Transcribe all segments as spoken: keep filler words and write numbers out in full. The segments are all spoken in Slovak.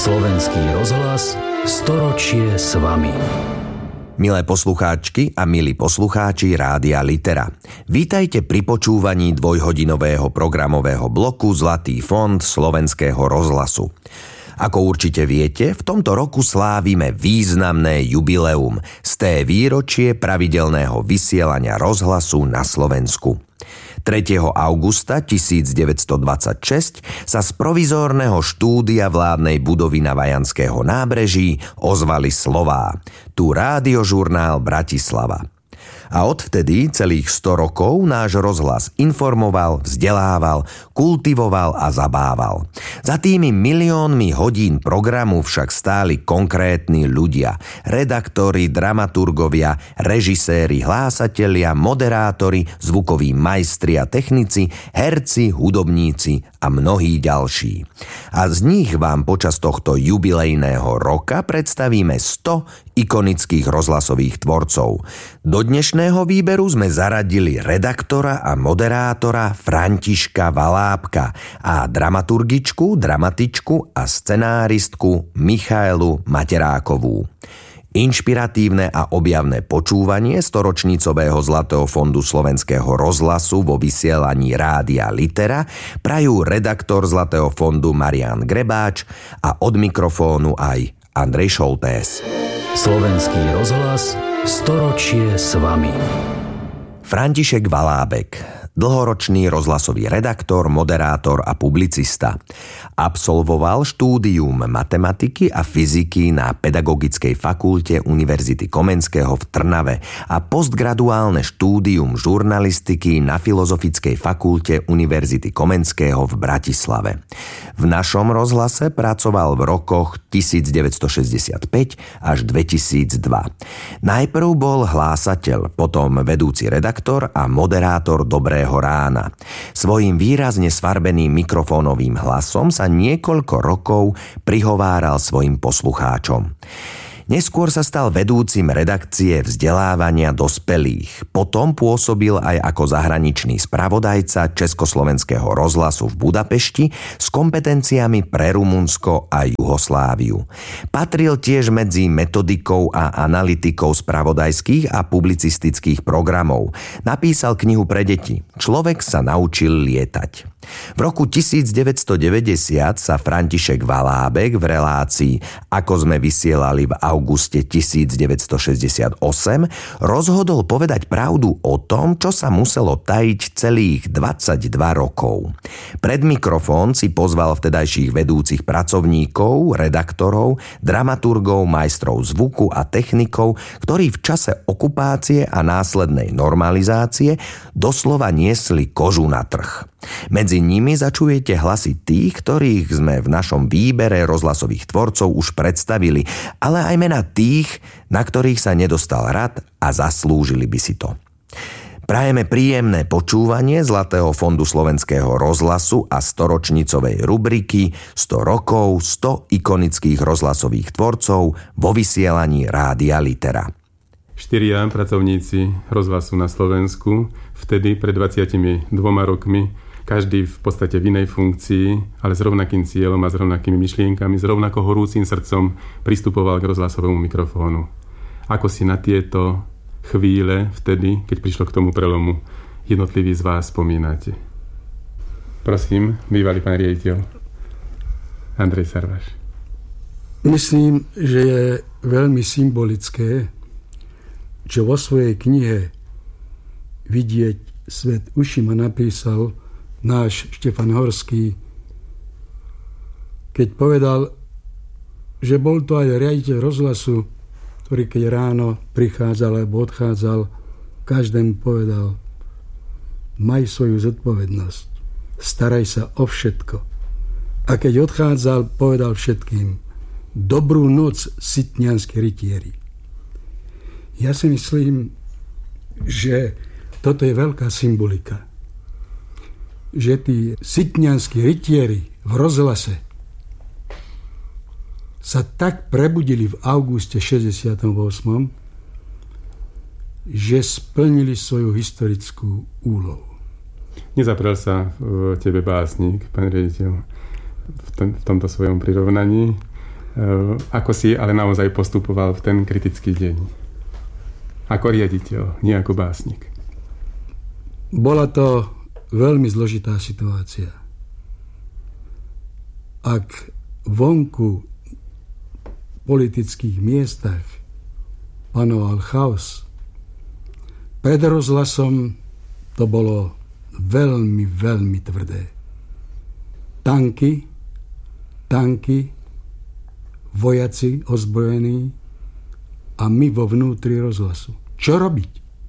Slovenský rozhlas storočie s vami. Milé poslucháčky a milí poslucháči Rádia Litera. Vítajte pri počúvaní dvojhodinového programového bloku Zlatý fond Slovenského rozhlasu. Ako určite viete, v tomto roku slávime významné jubileum, sté výročie pravidelného vysielania rozhlasu na Slovensku. tretieho augusta tisícdeväťstodvadsaťšesť sa z provizórneho štúdia vládnej budovy na Vajanského nábreží ozvali slová: Tu rádiožurnál Bratislava. A odvtedy celých sto rokov náš rozhlas informoval, vzdelával, kultivoval a zabával. Za tými miliónmi hodín programu však stáli konkrétni ľudia, redaktori, dramaturgovia, režiséri, hlásatelia, moderátori, zvukoví majstri a technici, herci, hudobníci a mnohí ďalší. A z nich vám počas tohto jubilejného roka predstavíme sto ikonických rozhlasových tvorcov. Do dnešného výberu sme zaradili redaktora a moderátora Františka Valábka a dramaturgičku, dramatičku a scenáristku Michaelu Materákovú. Inšpiratívne a objavné počúvanie storočnicového Zlatého fondu Slovenského rozhlasu vo vysielaní Rádia Litera prajú redaktor Zlatého fondu Marián Grebáč a od mikrofónu aj Andrej Šoltés. Slovenský rozhlas storočie s vami. František Valábek, dlhoročný rozhlasový redaktor, moderátor a publicista. Absolvoval štúdium matematiky a fyziky na Pedagogickej fakulte Univerzity Komenského v Trnave a postgraduálne štúdium žurnalistiky na Filozofickej fakulte Univerzity Komenského v Bratislave. V našom rozhlase pracoval v rokoch devätnásťstošesťdesiatpäť až dvetisícdva. Najprv bol hlásateľ, potom vedúci redaktor a moderátor Dobrého rána. Svojím výrazne sfarbeným mikrofónovým hlasom sa niekoľko rokov prihováral svojim poslucháčom. Neskôr sa stal vedúcim redakcie vzdelávania dospelých. Potom pôsobil aj ako zahraničný spravodajca Československého rozhlasu v Budapešti s kompetenciami pre Rumunsko a Jugosláviu. Patril tiež medzi metodikou a analytikou spravodajských a publicistických programov. Napísal knihu pre deti Človek sa naučil lietať. V roku devätnásťstodeväťdesiat sa František Valábek v relácii Ako sme vysielali v auguste devätnásťstošesťdesiatosem rozhodol povedať pravdu o tom, čo sa muselo tajiť celých dvadsaťdva rokov. Pred mikrofón si pozval vtedajších vedúcich pracovníkov, redaktorov, dramaturgov, majstrov zvuku a technikov, ktorí v čase okupácie a následnej normalizácie doslova niesli kožu na trh. Medzi nimi začujete hlasy tých, ktorých sme v našom výbere rozhlasových tvorcov už predstavili, ale aj mena tých, na ktorých sa nedostal rad a zaslúžili by si to. Prajeme príjemné počúvanie Zlatého fondu Slovenského rozhlasu a storočnicovej rubriky sto rokov, sto ikonických rozhlasových tvorcov vo vysielaní Rádia Litera. Štyria pracovníci rozhlasu na Slovensku, vtedy pred dvadsiatimi dvoma rokmi, každý v podstate v inej funkcii, ale s rovnakým cieľom a s rovnakými myšlienkami, s rovnako horúcim srdcom pristupoval k rozhlasovému mikrofónu. Ako si na tieto chvíle vtedy, keď prišlo k tomu prelomu, jednotliví z vás spomínate? Prosím, bývalý pán riaditeľ Andrej Sarvaš. Myslím, že je veľmi symbolické, čo vo svojej knihe Vidieť svet ušima napísal náš Štefan Horský, keď povedal, že bol to aj riaditeľ rozhlasu, ktorý keď ráno prichádzal alebo odchádzal, každému povedal: maj svoju zodpovednosť, staraj sa o všetko. A keď odchádzal, povedal všetkým: dobrú noc, sitnianski rytieri. Ja si myslím, že toto je veľká symbolika. Že tí sitnianskí rytieri v rozhlase sa tak prebudili v auguste šesťdesiatom ôsmom, že splnili svoju historickú úlohu. Nezaprel sa v tebe básnik, pán riaditeľ, v, tom, v tomto svojom prirovnaní. Ako si ale naozaj postupoval v ten kritický deň? Ako riaditeľ, nie ako básnik. Bola to veľmi zložitá situácia. Ak vonku v politických miestach panoval chaos, pred rozhlasom to bolo veľmi, veľmi tvrdé. Tanky, tanky, vojaci ozbrojení a my vo vnútri rozhlasu. Čo robiť?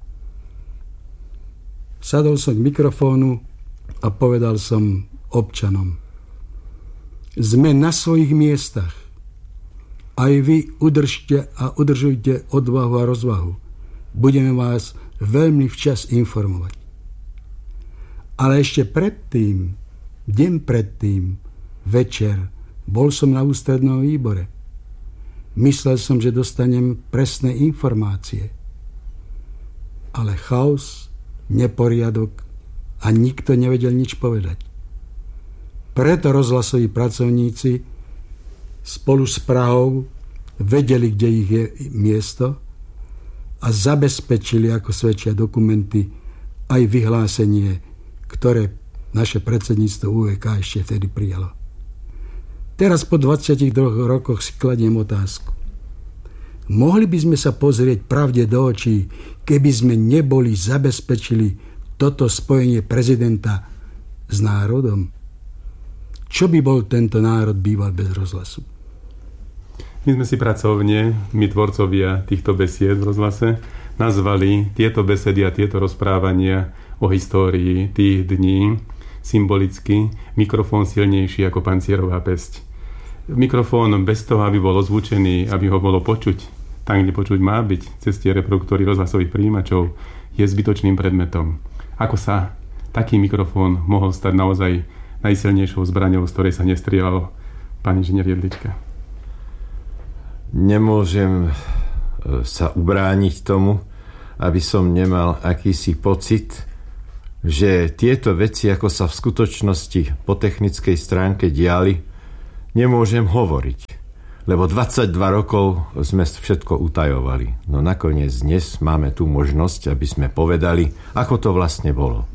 Sadol som k mikrofónu a povedal som občanom: sme na svojich miestach. Aj vy udržte a udržujte odvahu a rozvahu. Budeme vás veľmi včas informovať. Ale ešte predtým, deň predtým, večer, bol som na ústrednom výbore. Myslel som, že dostanem presné informácie. Ale chaos, neporiadok a nikto nevedel nič povedať. Preto rozhlasoví pracovníci spolu s Prahou vedeli, kde ich je miesto a zabezpečili, ako svedčia dokumenty, aj vyhlásenie, ktoré naše predsedníctvo ú é ká ešte vtedy prijalo. Teraz po dvadsiatich dvoch rokoch si kladiem otázku. Mohli by sme sa pozrieť pravde do očí, keby sme neboli zabezpečili toto spojenie prezidenta s národom? Čo by bol tento národ býval bez rozhlasu? My sme si pracovne, my tvorcovia týchto besied v rozhlase, nazvali tieto besedy a tieto rozprávania o histórii tých dní symbolicky mikrofón silnejší ako pancierová pesť. Mikrofón bez toho, aby bol ozvučený, aby ho bolo počuť, tam, kde počuť má byť, cez tie reproduktory rozhlasových prijímačov, je zbytočným predmetom. Ako sa taký mikrofón mohol stať naozaj najsilnejšou zbraňou, z ktorej sa nestrieľalo, pán inžinier Jedlička? Nemôžem sa ubrániť tomu, aby som nemal akýsi pocit, že tieto veci, ako sa v skutočnosti po technickej stránke diali, nemôžem hovoriť. Lebo dvadsaťdva rokov sme všetko utajovali. No nakoniec dnes máme tú možnosť, aby sme povedali, ako to vlastne bolo.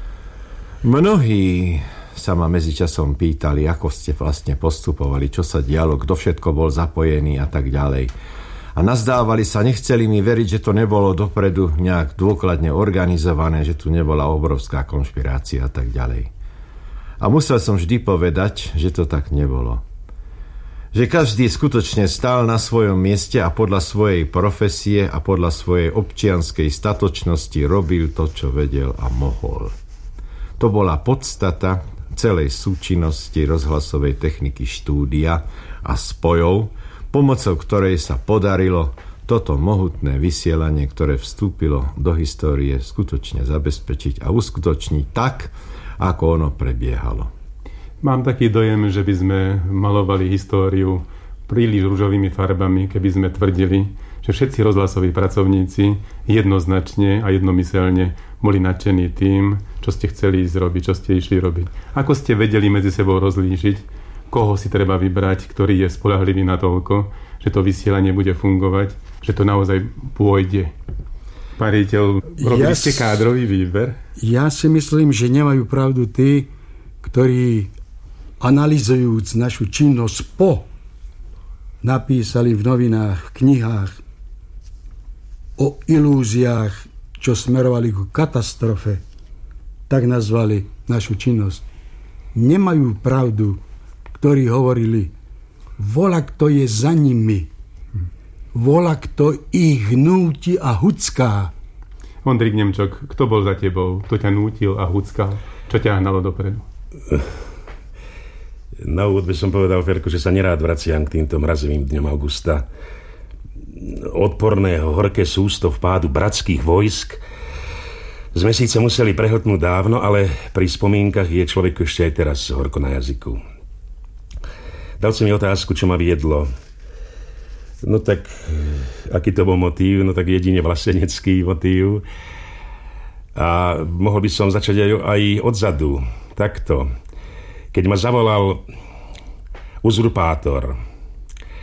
Mnohí sa ma medzičasom pýtali, ako ste vlastne postupovali, čo sa dialo, kto všetko bol zapojený a tak ďalej. A nazdávali sa, nechceli mi veriť, že to nebolo dopredu nejak dôkladne organizované, že tu nebola obrovská konšpirácia a tak ďalej. A musel som vždy povedať, že to tak nebolo. Že každý skutočne stál na svojom mieste a podľa svojej profesie a podľa svojej občianskej statočnosti robil to, čo vedel a mohol. To bola podstata celej súčinnosti rozhlasovej techniky štúdia a spojov, pomocou ktorej sa podarilo toto mohutné vysielanie, ktoré vstúpilo do histórie, skutočne zabezpečiť a uskutočniť tak, ako ono prebiehalo. Mám taký dojem, že by sme malovali históriu príliš ružovými farbami, keby sme tvrdili, že všetci rozhlasoví pracovníci jednoznačne a jednomyselne boli nadšení tým, čo ste chceli ísť robiť, čo ste išli robiť. Ako ste vedeli medzi sebou rozlíšiť, koho si treba vybrať, ktorý je spoľahlivý natoľko, že to vysielanie bude fungovať, že to naozaj pôjde. Pán riaditeľ, robili ja ste kádrový výber? Ja si myslím, že nemajú pravdu tí, ktorí analyzujúc našu činnosť po napísali v novinách, v knihách o ilúziách, čo smerovali ku katastrofe, tak nazvali našu činnosť. Nemajú pravdu, ktorí hovorili, vola, kto je za nimi, vola, kto ich núti a hucká. Ondrik Nemčok, kto bol za tebou? Kto ťa nútil a huckal? Čo ťa hnalo dopredu? Na úvod by som povedal, Ferko, že sa nerád vraciam k týmto mrazivým dňom augusta. Odporného horké sústo vpádu bratských vojsk sme síce museli prehltnúť dávno, ale pri spomienkach je človek ešte aj teraz horko na jazyku. Dal si mi otázku, čo ma viedlo. No tak, aký to bol motív? No tak jedine vlastenecký motív. A mohol by som začať aj, aj odzadu. Takto. Keď ma zavolal uzurpátor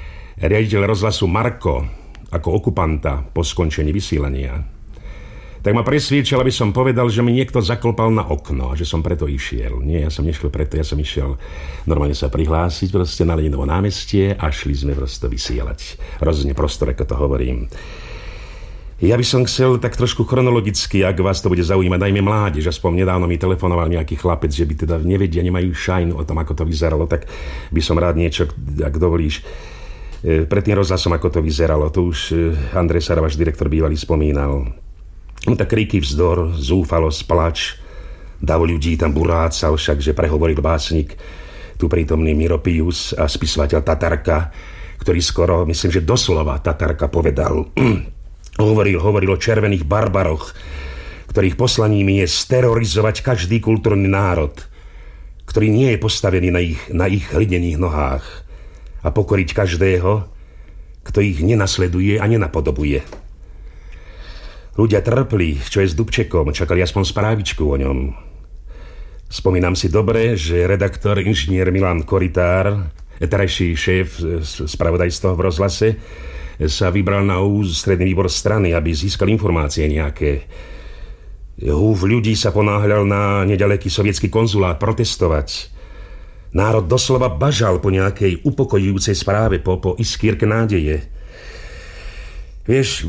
riaditeľ rozhlasu Marko ako okupanta po skončení vysielania, tak ma presviečal, aby som povedal, že mi niekto zaklopal na okno a že som preto išiel. Nie, ja som nešiel preto, ja som išiel normálne sa prihlásiť proste na Leninovo námestie a šli sme proste vysielať. Rozhodne prostor, ako to hovorím. Ja by som chcel tak trošku chronologicky, ak vás to bude zaujímať, najmä mládež. Aspoň nedávno mi telefonoval nejaký chlapec, že by teda nevedia, nemajú šajnu o tom, ako to vyzeralo, tak by som rád niečo, ak dovolíš, pred tým rozhlasom, ako to vyzeralo. To už Andrej Sara, váš direktor bývalý, spomínal. No tak kríky, vzdor, zúfalosť, plač, dav ľudí tam burácal, však, že prehovoril básnik, tu prítomný Miro Pius a spisovateľ Tatarka, ktorý skoro, myslím, že doslova Tatarka povedal, hovoril, hovoril o červených barbaroch, ktorých poslaním je sterorizovať každý kultúrny národ, ktorý nie je postavený na ich, na ich hlinených nohách a pokoriť každého, kto ich nenasleduje a nenapodobuje. Ľudia trpli, čo je s Dubčekom, čakali aspoň správičku o ňom. Spomínam si dobre, že redaktor inžinier Milan Koritár, terajší šéf spravodajstva v rozhlase, sa vybral na ústredný výbor strany, aby získal informácie nejaké. Húf ľudí sa ponáhľal na nedaleký sovietský konzulát protestovať. Národ doslova bažal po nejakej upokojujúcej správe, po, po iskierke nádeje. Vieš...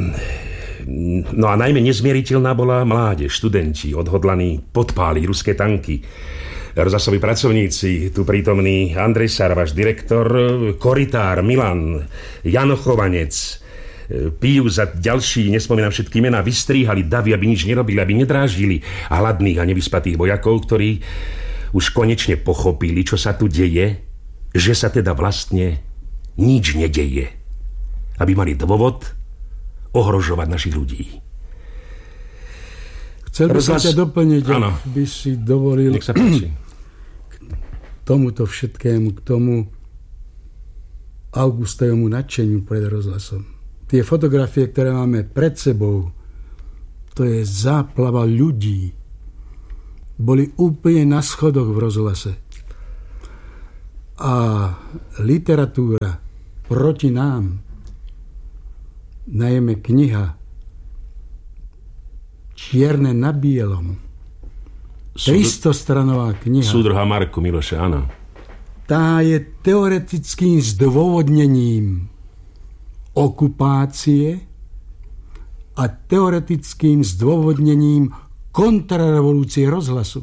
No a najmä nezmieriteľná bola mládež, študenti, odhodlaní podpáliť ruské tanky. Rozhlasoví pracovníci, tu prítomný Andrej Sár, váš direktor, Koritár, Milan, Jano Chovanec, Pius a ďalší, nespomínam všetky mená, vystríhali davy, aby nič nerobili, aby nedráždili hladných a nevyspatých vojakov, ktorí už konečne pochopili, čo sa tu deje, že sa teda vlastne nič nedeje. Aby mali dôvod ohrožovať našich ľudí. Chcel by som ťa doplniť, áno, ak by si dovolil nech sa páči. K tomuto všetkému, k tomu augustovému nadšeniu pred rozhlasom. Tie fotografie, ktoré máme pred sebou, to je záplava ľudí. Boli úplne na schodoch v rozhlase. A literatúra proti nám, najmä kniha Čierne na bielom, tristostranová kniha. Súdruha Marku Miloše, áno. Tá je teoretickým zdôvodnením okupácie a teoretickým zdôvodnením kontrarevolúcie rozhlasu.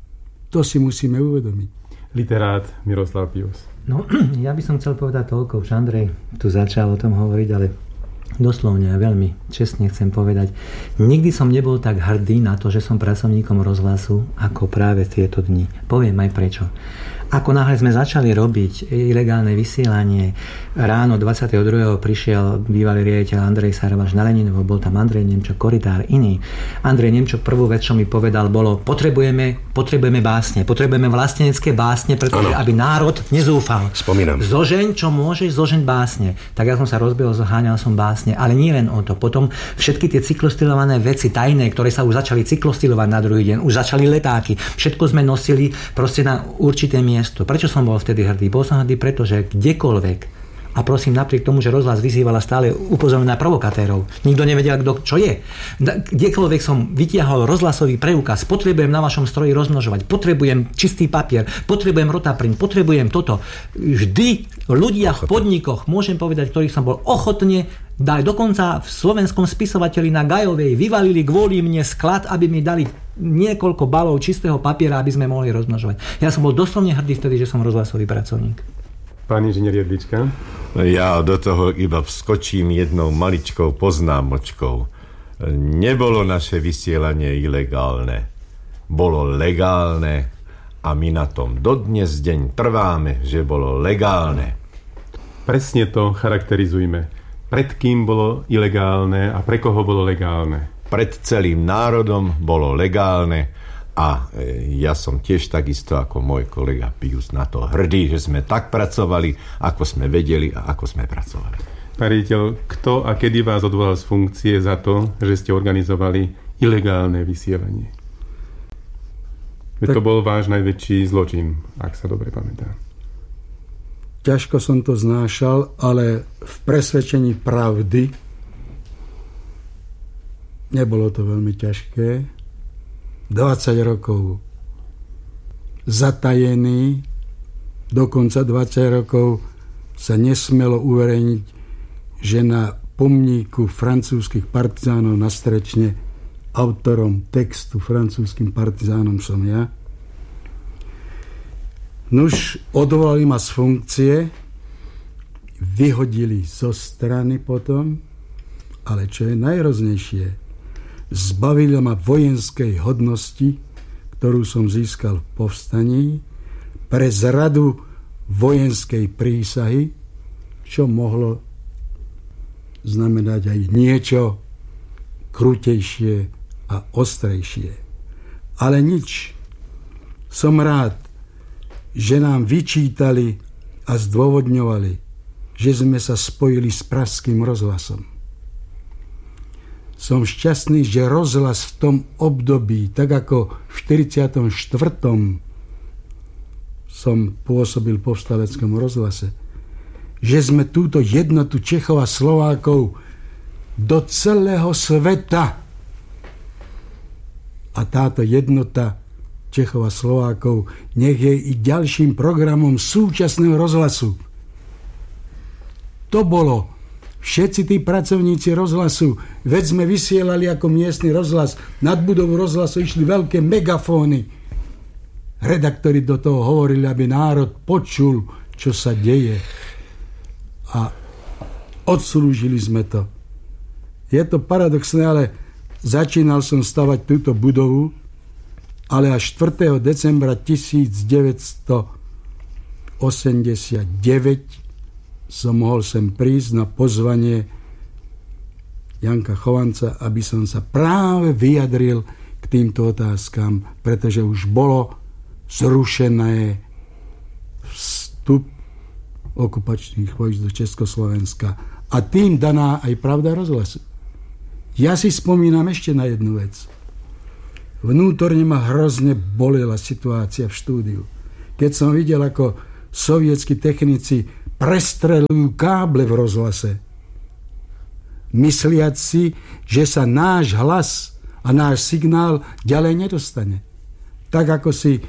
To si musíme uvedomiť. Literát Miroslav Pius. No, ja by som chcel povedať toľko, už Andrej tu začal o tom hovoriť, ale doslovne a veľmi čestne chcem povedať, nikdy som nebol tak hrdý na to, že som pracovníkom rozhlasu, ako práve tieto dni. Poviem aj prečo. Ako náhle sme začali robiť ilegálne vysielanie, ráno dvadsiateho druhého prišiel bývalý riaditeľ Andrej Sarvaš na Leninovo, bol tam Andrej Nemčok, Koritár, iný. Andrej Nemčok prvú vec, čo mi povedal, bolo, potrebujeme, potrebujeme básne, potrebujeme vlastenecké básne, pretože ano, aby národ nezúfal. Spomínam. Zožeň, čo môžeš, zožeň básne. Tak ja som sa rozbehol, zháňal som básne, ale nie len o to. Potom všetky tie cyklostylované veci, tajné, ktoré sa už začali cyklostylovať na druhý deň, už začali letáky. Všetko sme nosili proste na určité miesto. Prečo som bol vtedy hrdý? Bol som hrdý, pretože kdekoľvek, a prosím, napriek tomu, že rozhlas vyzývala stále upozorňovať na provokatérov, nikto nevedel, kto čo je. Kdekoľvek som vytiahol rozhlasový preukaz, potrebujem na vašom stroji rozmnožovať, potrebujem čistý papier, potrebujem rotaprint, potrebujem toto. Vždy ľudia v podnikoch, môžem povedať, ktorých som bol ochotne dať, dokonca v slovenskom spisovateli na Gajovej vyvalili kvôli mne sklad, aby mi dali niekoľko balov čistého papiera, aby sme mohli rozmnožovať. Ja som bol doslovne hrdý vtedy, že som rozhlasový pracovník. Pán inžinier Jedlička. Ja do toho iba vskočím jednou maličkou poznámočkou. Nebolo naše vysielanie ilegálne. Bolo legálne a my na tom dodnes deň trváme, že bolo legálne. Presne to charakterizujme. Pred kým bolo ilegálne a pre koho bolo legálne? Pred celým národom bolo legálne a ja som tiež takisto ako môj kolega Pius na to hrdý, že sme tak pracovali, ako sme vedeli a ako sme pracovali. Pán riaditeľ, kto a kedy vás odvolal z funkcie za to, že ste organizovali ilegálne vysielanie? Veď tak... to bol váš najväčší zločin, ak sa dobre pamätám. ťažko som to znášal, ale v presvedčení pravdy nebolo to veľmi ťažké. dvadsať rokov zatajený, dokonca dvadsať rokov sa nesmelo uverejniť, že na pomníku francúzskych partizánov na Strečne autorom textu francúzskym partizánom som ja. Nuž, odvolali ma z funkcie, vyhodili zo strany potom, ale čo je najhroznejšie, zbavili ma vojenskej hodnosti, ktorú som získal v povstaní, pre zradu vojenskej prísahy, čo mohlo znamenať aj niečo krutejšie a ostrejšie. Ale nič. Som rád, že nám vyčítali a zdôvodňovali, že sme sa spojili s Pražským rozhlasom. Som šťastný, že rozhlas v tom období, tak ako v štyridsiatom štvrtom som pôsobil v povstaleckom rozhlase, že sme túto jednotu Čechov a Slovákov do celého sveta, a táto jednota Čechov a Slovákov nech je i ďalším programom súčasného rozhlasu. To bolo. Všetci tí pracovníci rozhlasu, veď sme vysielali ako miestny rozhlas, nad budovu rozhlasu išli veľké megafóny. Redaktori do toho hovorili, aby národ počul, čo sa deje. A odslúžili sme to. Je to paradoxné, ale začínal som stavať túto budovu, ale až štvrtého decembra tisícdeväťstoosemdesiatdeväť som mohol sem prísť na pozvanie Janka Chovanca, aby som sa práve vyjadril k týmto otázkam, pretože už bolo zrušené vstup okupačných vojsk do Československa a tým daná aj pravda rozhlasu. Ja si spomínam ešte na jednu vec. Vnútorne ma hrozne bolela situácia v štúdiu. Keď som videl, ako sovietskí technici prestreľujú káble v rozhlase, mysliac si, že sa náš hlas a náš signál ďalej nedostane. Tak ako si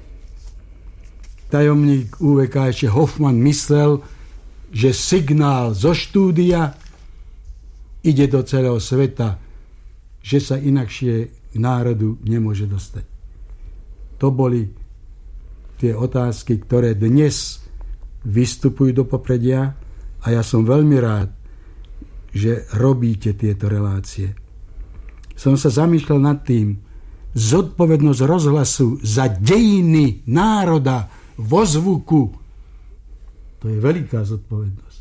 tajomník ú vé ká ešte Hoffman myslel, že signál zo štúdia ide do celého sveta, že sa inakšie k národu nemôže dostať. To boli tie otázky, ktoré dnes vystupujú do popredia a ja som veľmi rád, že robíte tieto relácie. Som sa zamýšľal nad tým, zodpovednosť rozhlasu za dejiny národa vo zvuku, to je veľká zodpovednosť.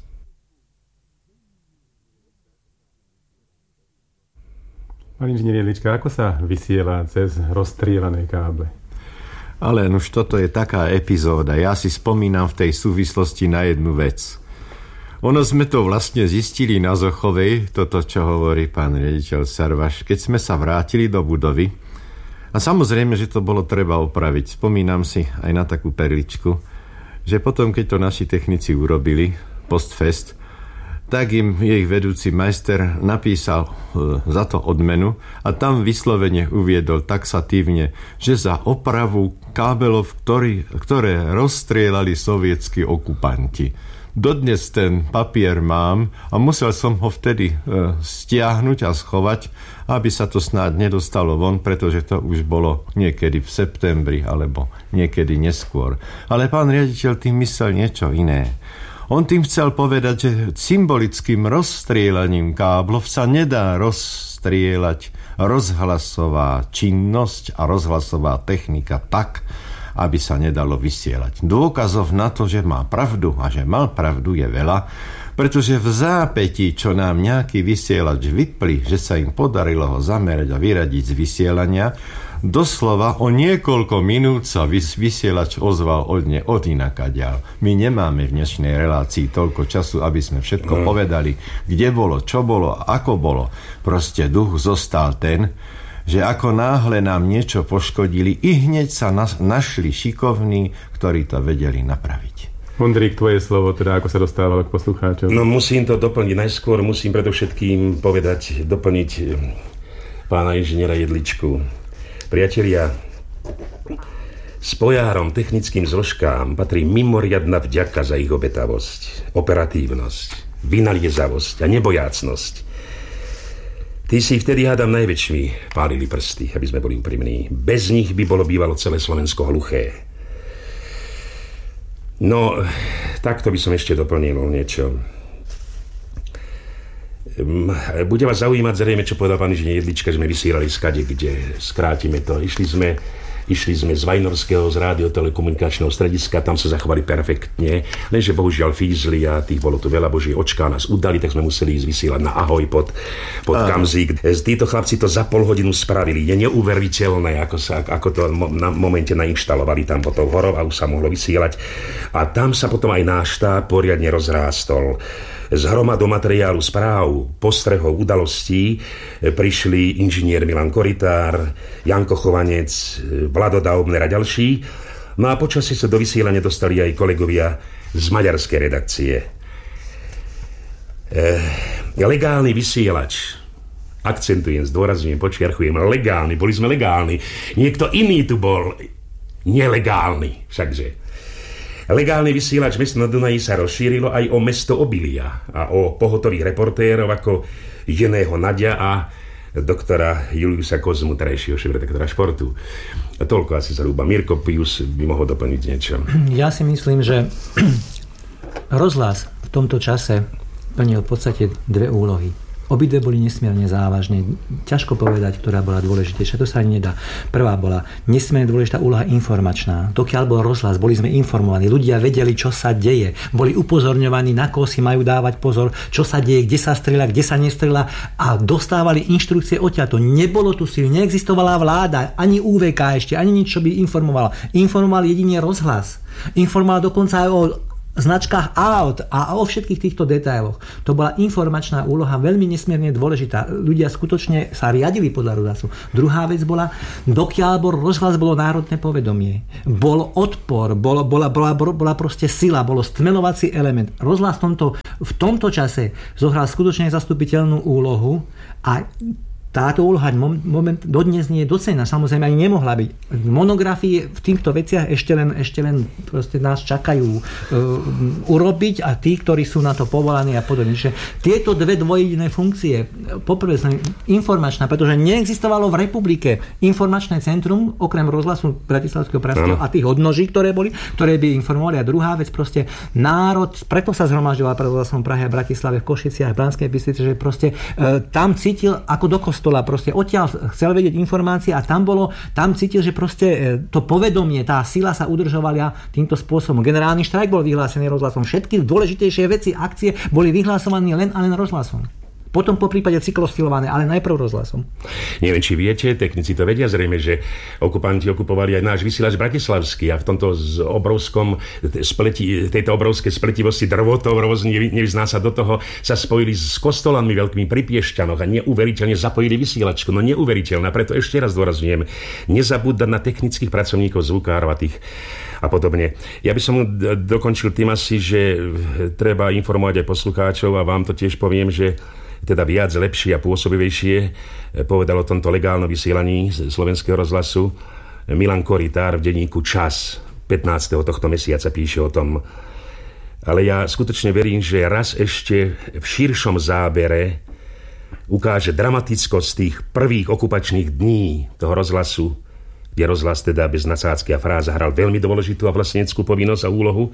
Pán inžinier Jedlička, ako sa vysiela cez rozstrielané káble? Ale už toto je taká epizóda. Ja si spomínam v tej súvislosti na jednu vec. Ono sme to vlastne zistili na Zochovej, toto, čo hovorí pán riaditeľ Sarvaš, keď sme sa vrátili do budovy. A samozrejme, že to bolo treba opraviť. Spomínam si aj na takú perličku, že potom, keď to naši technici urobili, postfest, tak im ich vedúci majster napísal e, za to odmenu a tam vyslovene uviedol taxatívne, že za opravu kábelov, ktorý, ktoré rozstrielali sovietskí okupanti. Dodnes ten papier mám a musel som ho vtedy e, stiahnuť a schovať, aby sa to snáď nedostalo von, pretože to už bolo niekedy v septembri alebo niekedy neskôr. Ale pán riaditeľ tým myslel niečo iné. On tým chcel povedať, že symbolickým rozstrielaním káblov sa nedá rozstrieľať rozhlasová činnosť a rozhlasová technika tak, aby sa nedalo vysielať. Dôkazov na to, že má pravdu a že mal pravdu, je veľa, pretože v zápätí, čo nám nejaký vysielač vypli, že sa im podarilo ho zamerať a vyradiť z vysielania, doslova o niekoľko minút sa vysielač ozval od, ne, od inakaďal. My nemáme v dnešnej relácii toľko času, aby sme všetko mm. povedali, kde bolo, čo bolo, ako bolo. Proste duch zostal ten, že ako náhle nám niečo poškodili, i hneď sa nas, našli šikovní, ktorí to vedeli napraviť. Ondrík, tvoje slovo, teda ako sa dostávalo k poslucháčom. No musím to doplniť. Najskôr musím predovšetkým povedať, doplniť pána inžiniera Jedličku. Priatelia, spojárom technickým zložkám patrí mimoriadna vďaka za ich obetavosť, operatívnosť, vynaliezavosť a nebojácnosť. Tí si vtedy, hádam, najväčšmi pálili prsty, aby sme boli úprimní. Bez nich by bolo bývalo celé Slovensko hluché. No, takto by som ešte doplnil niečo. Bude vás zaujímať zrejme, čo povedal pán inžinier Jedlička, že sme vysielali skade, kde skrátime to. Išli sme Išli sme z Vajnorského, z rádiotelekomunikačného strediska, tam sa zachovali perfektne, lenže bohužiaľ fízli a tých bolo tu veľa, boží očká nás udali, tak sme museli ísť vysielať na Ahoj pod, pod Kamzík. Títo chlapci to za pol hodinu spravili. Je neuveriteľné, ako, sa, ako to na momente nainštalovali tam pod tou horou a už sa mohlo vysielať. A tam sa potom aj náš štáb poriadne rozrástol. Z hromadou materiálu správ, postrehov, udalostí prišli inžinier Milan Koritár, Janko Chovanec, Vlado Daubner a ďalší. No a počasie sa do vysielania dostali aj kolegovia z maďarskej redakcie. E, legálny vysielač, akcentujem, zdôrazňujem, počiarchujem, legálny, boli sme legálni. Niekto iný tu bol nelegálny, všakže. Legálny vysielač Mesto na Dunaji sa rozšírilo aj o mesto obilia a o pohotových reportérov ako Jeného Nadia a doktora Juliusa Kozmu, terajšieho šéfredaktora Športu. A toľko asi zhruba. Mirko Pius by mohol doplniť niečo. Ja si myslím, že rozhlas v tomto čase plnil v podstate dve úlohy. Obidve boli nesmierne závažné. Ťažko povedať, ktorá bola dôležitejšia. To sa ani nedá. Prvá bola nesmierne dôležitá úloha informačná. Dokiaľ bol rozhlas, boli sme informovaní. Ľudia vedeli, čo sa deje. Boli upozorňovaní, na koho si majú dávať pozor, čo sa deje, kde sa strieľa, kde sa nestrieľa a dostávali inštrukcie odtiaľto. Nebolo tu síl, neexistovala vláda, ani ú vé ká ešte, ani nič, čo by informovala. Informoval jedine rozhlas. Informoval dokonca aj o značkách aut a o všetkých týchto detailoch. To bola informačná úloha veľmi nesmierne dôležitá. Ľudia skutočne sa riadili podľa rozhlasu. Druhá vec bola, dokiaľ bol rozhlas, bolo národné povedomie. Bol odpor, bol, bola, bola, bola proste sila, bolo stmelovací element. Rozhlas v tomto, v tomto čase zohral skutočne zastupiteľnú úlohu a táto úloha moment dodnes nie je docenená, samozrejme ani nemohla byť. Monografie v týchto veciach ešte len, ešte len proste nás čakajú uh, urobiť a tí, ktorí sú na to povolaní a podobne. Čiže tieto dve dvojjediné funkcie, poprvé informačná, pretože neexistovalo v republike informačné centrum, okrem rozhlasu Bratislavského pražského a tých odnoží, ktoré boli, ktoré by informovali. A druhá vec, proste národ, preto sa zhromažďoval pred rozhlasom Prahe a Bratislave, v Košiciach, v Banskej Bystrici, že proste uh, tam cítil ako do kostola. Proste odtiaľ chcel vedieť informácie a tam bolo, tam cítil, že proste to povedomie, tá sila sa udržovala týmto spôsobom. Generálny štrajk bol vyhlásený rozhlasom. Všetky dôležitejšie veci, akcie boli vyhlasované len a len rozhlasom. Potom po prípade cyklostilované, ale najprv rozhlasom. Neviem, či viete, technici to vedia zrejme, že okupanti okupovali aj náš vysielač bratislavský a v tomto obrovskom spleti, tejto obrovskej spletivosti drvotov rôzne nevyzná sa do toho, sa spojili s kostolami veľkými pri Piešťanoch a neuveriteľne zapojili vysielačku. No neuveriteľné, preto ešte raz dôrazňujem, nezabúdať na technických pracovníkov, zvukárov a tých a podobne. Ja by som dokončil tým asi, že treba informovať aj poslucháčov a vám to tiež poviem, že teda viac, lepšie a pôsobivejšie povedal o tomto legálnom vysielaní slovenského rozhlasu Milan Koritár v denníku Čas pätnásteho tohto mesiaca píše o tom. Ale ja skutočne verím, že raz ešte v širšom zábere ukáže dramatickosť tých prvých okupačných dní toho rozhlasu, kde rozhlas teda bez nadsázky a fráza hral veľmi dôležitú a vlasteneckú povinnosť a úlohu,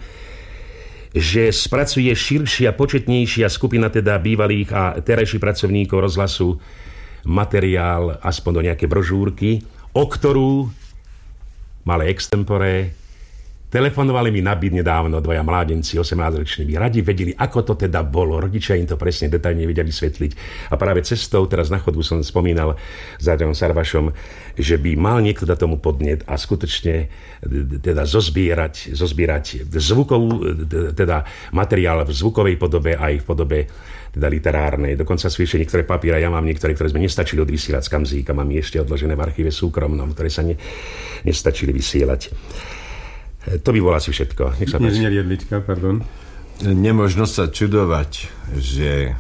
že spracuje širšia, početnejšia skupina teda bývalých a terajších pracovníkov rozhlasu materiál, aspoň do nejaké brožúrky, o ktorú malé extempore telefonovali mi na byt nedávno dvoja mládenci, osemnásťroční, by radi vedeli, ako to teda bolo. Rodičia im to presne detailne vedia vysvetliť. A práve cestou, teraz na chodbu som spomínal s Adrianom Sarvašom, že by mal niekto dať tomu podnet a skutočne teda zozbierať, zozbierať zvukovú, teda materiál v zvukovej podobe aj v podobe teda literárnej. Dokonca sú ešte niektoré papíra, ja mám niektoré, ktoré sme nestačili odvysielať z Kamzíka, mám ešte odložené v archíve súkromnom, ktoré sa ne, nestačili vysielať. To by bolo asi všetko. Nech sa páči. Nie, nie jedlička, pardon. Nemožno sa čudovať, že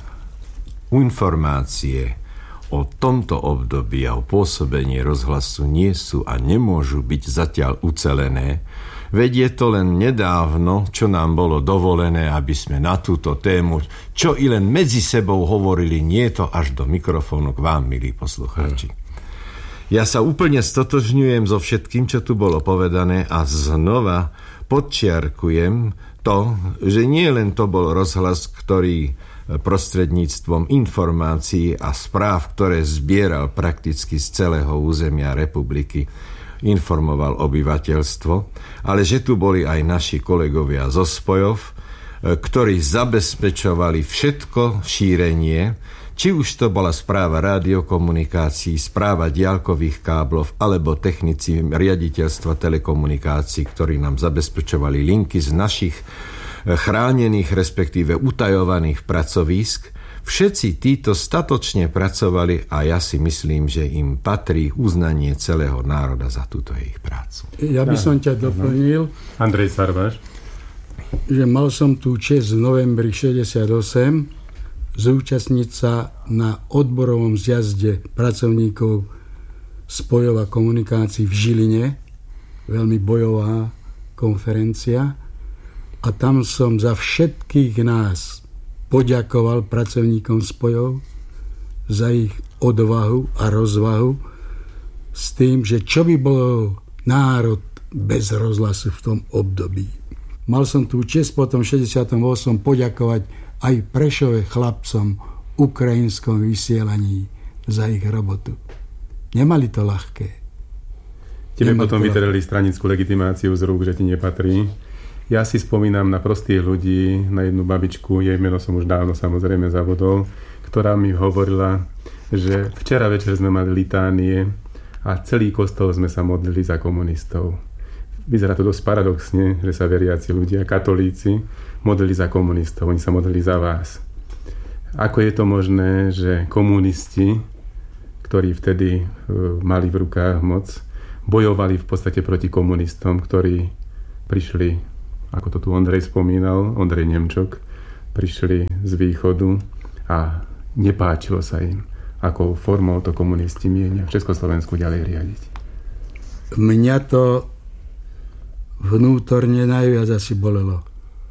informácie o tomto období a o pôsobení rozhlasu nie sú a nemôžu byť zatiaľ ucelené. Veď je to len nedávno, čo nám bolo dovolené, aby sme na túto tému, čo i len medzi sebou hovorili, nie to až do mikrofónu k vám, milí poslucháči. Ja sa úplne stotožňujem so všetkým, čo tu bolo povedané a znova podčiarkujem to, že nie len to bol rozhlas, ktorý prostredníctvom informácií a správ, ktoré zbieral prakticky z celého územia republiky, informoval obyvateľstvo, ale že tu boli aj naši kolegovia zo spojov, ktorí zabezpečovali všetko šírenie, či už to bola správa rádiokomunikácií, správa diaľkových káblov, alebo technici riaditeľstva telekomunikácií, ktorí nám zabezpečovali linky z našich chránených, respektíve utajovaných pracovísk. Všetci títo statočne pracovali a ja si myslím, že im patrí uznanie celého národa za túto ich prácu. Ja by som ťa doplnil. Andrej Sarváš. Že mal som tú čest v novembri šesťdesiatosem zúčastniť sa na odborovom zjazde pracovníkov spojov a komunikácií v Žiline. Veľmi bojová konferencia. A tam som za všetkých nás poďakoval pracovníkom spojov za ich odvahu a rozvahu s tým, že čo by bol národ bez rozhlasu v tom období. Mal som tú čest potom v šesťdesiatom ôsmom poďakovať aj Prešove chlapcom v ukrajinskom vysielaní za ich robotu. Nemali to ľahké. Tebe Nemali potom vytreli stranickú legitimáciu z rúk, že ti nepatrí. Ja si spomínam na prostých ľudí, na jednu babičku, jej meno som už dávno samozrejme zabudol, ktorá mi hovorila, že včera večer sme mali litánie a celý kostol sme sa modlili za komunistov. Vyzerá to dosť paradoxne, že sa veriaci ľudia, katolíci, modlili za komunistov, oni sa modlili za vás. Ako je to možné, že komunisti, ktorí vtedy mali v rukách moc, bojovali v podstate proti komunistom, ktorí prišli, ako to tu Ondrej spomínal, Ondrej Nemčok, prišli z východu a nepáčilo sa im, ako formou to komunisti mienia v Československu ďalej riadiť. Mňa to vnútorne najviac asi bolelo.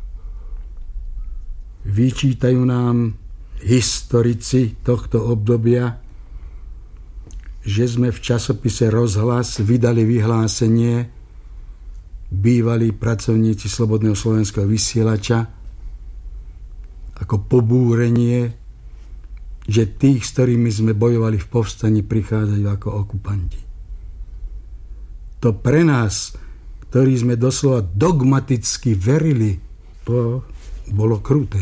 Vyčítajú nám historici tohto obdobia, že sme v časopise Rozhlas vydali vyhlásenie bývalí pracovníci Slobodného slovenského vysielača ako pobúrenie, že tých, s ktorými sme bojovali v povstaní, prichádzajú ako okupanti. To pre nás, ktorí sme doslova dogmaticky verili, to bolo kruté.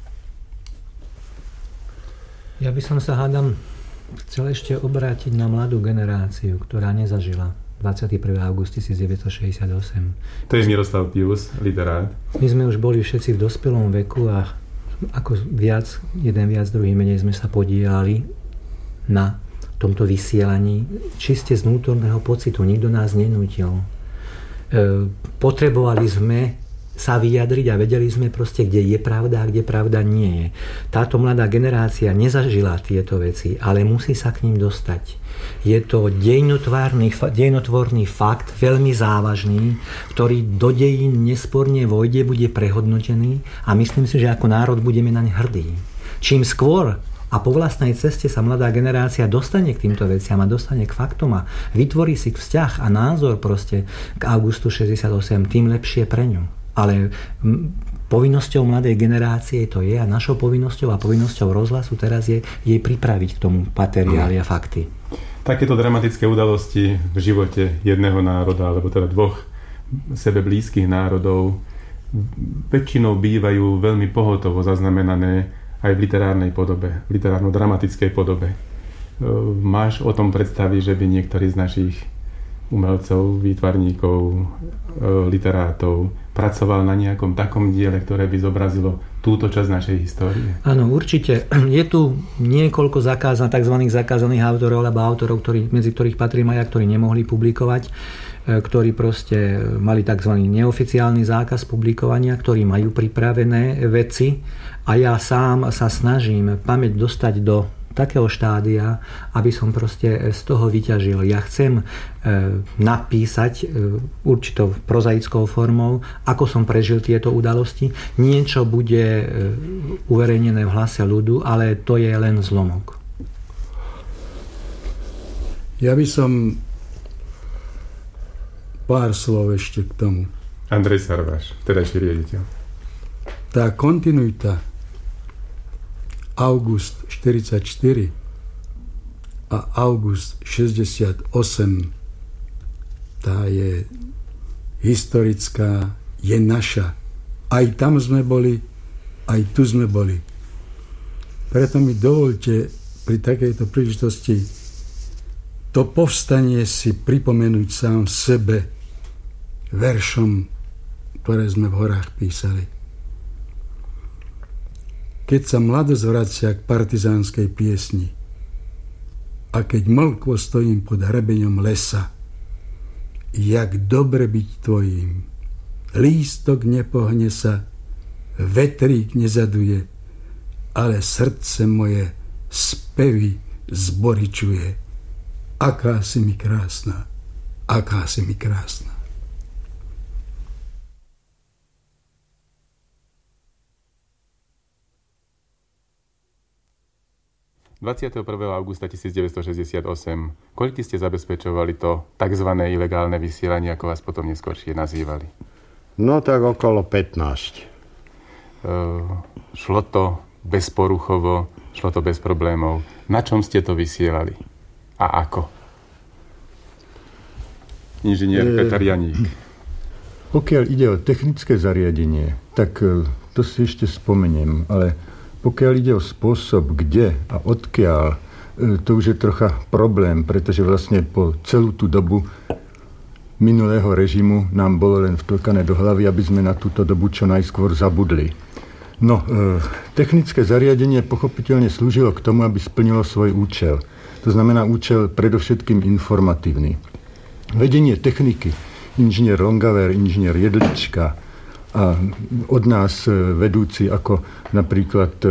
Ja by som sa, hádam, chcel ešte obrátiť na mladú generáciu, ktorá nezažila dvadsiateho prvého augusta devätnásťstošesťdesiatosem. To je Miroslav Pius, literát. My sme už boli všetci v dospelom veku a ako viac, jeden viac, druhý menej sme sa podíjali na tomto vysielaní čiste z vnútorného pocitu. Nikto nás nenútil. E, potrebovali sme sa vyjadriť a vedeli sme proste, kde je pravda a kde pravda nie je. Táto mladá generácia nezažila tieto veci, ale musí sa k ním dostať. Je to dejinotvorný fakt, veľmi závažný, ktorý do dejín nesporne vojde, bude prehodnotený a myslím si, že ako národ budeme naň hrdí. Čím skôr a po vlastnej ceste sa mladá generácia dostane k týmto veciam a dostane k faktom a vytvorí si vzťah a názor proste k augustu šesťdesiatosem, tým lepšie pre ňu. Ale povinnosťou mladej generácie to je a našou povinnosťou a povinnosťou rozhlasu teraz je jej pripraviť k tomu materiály a fakty. Takéto dramatické udalosti v živote jedného národa, alebo teda dvoch sebe blízkych národov, väčšinou bývajú veľmi pohotovo zaznamenané aj v literárnej podobe, v literárno-dramatickej podobe. Máš o tom predstavy, že by niektorý z našich umelcov, výtvarníkov, literátov pracoval na nejakom takom diele, ktoré by zobrazilo túto časť našej histórie? Áno, určite. Je tu niekoľko zakázaných, tzv. zakázaných autorov, alebo autorov, ktorí, medzi ktorých patrí aj, ktorí nemohli publikovať. ktorí proste mali tzv. Neoficiálny zákaz publikovania, ktorí majú pripravené veci a ja sám sa snažím pamäť dostať do takého štádia, aby som proste z toho vyťažil. Ja chcem e, napísať e, určitou prozaickou formou, ako som prežil tieto udalosti. Niečo bude e, uverejnené v Hlase ľudu, ale to je len zlomok. Ja by som pár slov ešte k tomu. Andrej Sarváš, vtedajší riaditeľ. Tá kontinuita august štyridsaťštyri a august šesťdesiatosem, tá je historická, je naša. Aj tam sme boli, aj tu sme boli. Preto mi dovolte pri takejto príležitosti to povstanie si pripomenúť sám sebe veršom, ktoré sme v horách písali. Keď sa mladosť vracia k partizánskej piesni a keď mlkvo stojím pod hrebeňom lesa, jak dobre byť tvojím, lístok nepohne sa, vetrík nezaduje, ale srdce moje spevy zboričuje. Aká si mi krásna, aká si mi krásna. dvadsiateho prvého augusta devätnásťstošesťdesiatosem. Koľky ste zabezpečovali to tzv. Ilegálne vysielanie, ako vás potom neskôršie nazývali? No tak okolo pätnásť. Uh, šlo to bezporuchovo, šlo to bez problémov. Na čom ste to vysielali? A ako? Inžinier e... Peter Janík. Pokiaľ ide o technické zariadenie, tak to si ešte spomeniem, ale pokiaľ ide o spôsob, kde a odkiaľ, to už je trocha problém, pretože vlastne po celú tú dobu minulého režimu nám bolo len vtlkané do hlavy, aby sme na túto dobu čo najskôr zabudli. No, e, technické zariadenie pochopiteľne slúžilo k tomu, aby splnilo svoj účel. To znamená účel predovšetkým informatívny. Vedenie techniky, inžinier Longaver, inžinier Jedlička a od nás vedúci ako napríklad